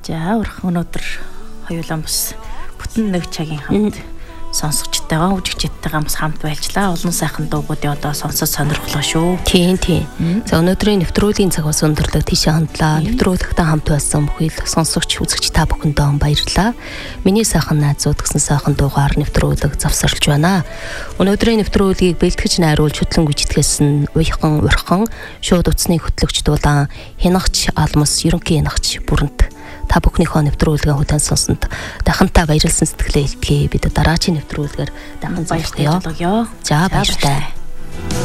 За өнөөдөр хоёулаа бас бүтэн нэг цагийн хамт сонсогчтойгоо үжигчтэйгээ бас хамт байлжлаа. Олон сайхан дуугуудын одоо сонсож сонирхолтой шүү. Тийм. За өнөөдрийн нэвтрүүлгийн цаг бас өндөрлөг тийшээ хандлаа. Нэвтрүүлэгтэй хамт байсан бүхий л сонсогч үзэгч та бүхэндээ баярлалаа. Миний сайхан найзууд гэсэн сайхан дуугаар нэвтрүүлэг завсарлаж байна. Өнөөдрийн нэвтрүүлгийг бэлтгэж найруулж хөтлөн гүйцэтгэсэн нь уйхан урхан шууд утасны хөтлөгч дулаан хянагч алмас ерөнхий хянагч бүрэнт та бүхнийхөө нэвтрүүлгээ хүлээн сонсонд дахинтаа баярлсан сэтгэлээ илтгэе. Бид дараагийн нэвтрүүлгээр дахин баярлалаа. За баяртай.